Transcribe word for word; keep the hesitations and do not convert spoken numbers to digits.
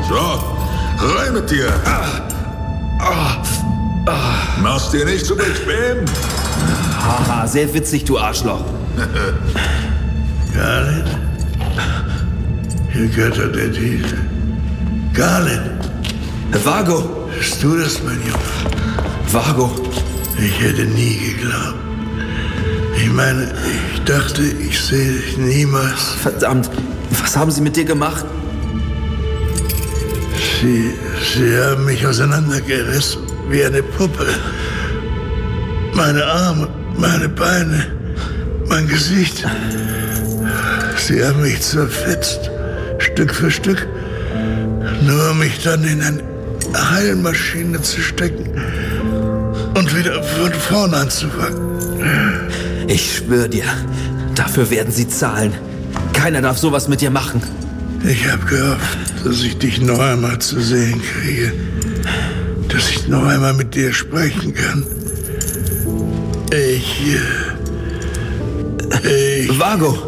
So, rein mit dir. Mach's dir nicht so bequem. Haha, sehr witzig, du Arschloch. Garnet? Ihr Götter der Tiefe. Garnet! Vago! Bist du das, mein Junge? Vago! Ich hätte nie geglaubt. Ich meine, ich dachte, ich sehe dich niemals. Verdammt, was haben sie mit dir gemacht? Sie, sie haben mich auseinandergerissen wie eine Puppe. Meine Arme, meine Beine, mein Gesicht. Sie haben mich zerfetzt, Stück für Stück, nur um mich dann in eine Heilmaschine zu stecken und wieder von vorn anzufangen. Ich schwöre dir, dafür werden sie zahlen. Keiner darf sowas mit dir machen. Ich habe gehofft, dass ich dich noch einmal zu sehen kriege, dass ich noch einmal mit dir sprechen kann. Ich... Ich... Vago!